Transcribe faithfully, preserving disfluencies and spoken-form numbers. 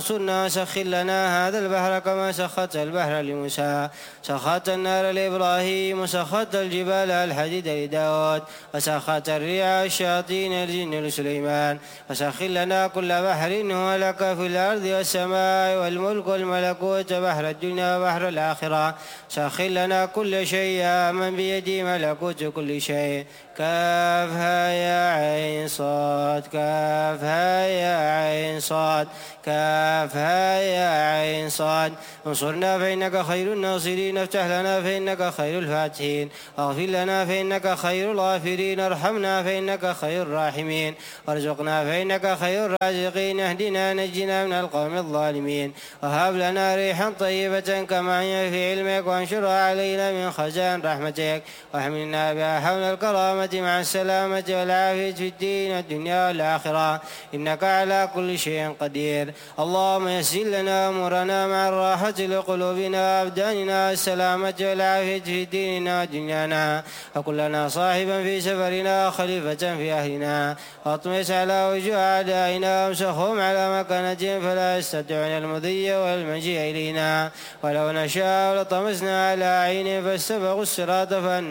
انصرنا سخر لنا هذا البحر كما سخرت البحر لموسى، سخرت النار لإبراهيم، وسخرت الجبال الحديد لداود، وسخرت الريح الشياطين الجن لسليمان. وسخر لنا كل بحر هو لك في الأرض والسماء والملك والملكوت، بحر الدنيا وبحر الآخرة. سخر لنا كل شيء يا من بيده ملكوت كل شيء. كافها يا عين صاد، كافها يا عين صاد، كافها يا عين صاد. انصرنا فإنك خير الناصرين، افتح لنا فإنك خير الفاتحين، اغفر لنا فإنك خير الغافرين، ارحمنا فإنك خير الراحمين، وارزقنا فإنك خير الرازقين. اهدنا نجنا من القوم الظالمين، وهب لنا ريحا طيبة كما هي في علمك، وانشرها علينا من خزائن رحمتك، واحملنا بها حول الكرامة مع السلامة والعافية في الدين والدنيا والآخرة، إنك على كل شيء قدير. اللهم يسر لنا أمورنا مع الراحة لقلوبنا وأبداننا، السلامة والعافية في ديننا ودنيانا، وكلنا صاحبا في سفرنا وخليفة في أهلنا، واطمس على وجوه أعدائنا وامسخهم على مكانتهم فلا يستطيعون المضي والمجيء إلينا، ولو نشاء لطمسنا على عينهم فاستبقوا الصراط فأن